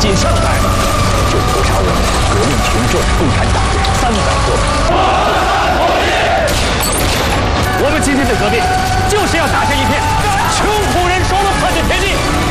仅上海就屠杀我们革命群众共产党人300多人。我们今天的革命就是要打下一片穷苦人手的破铁天地。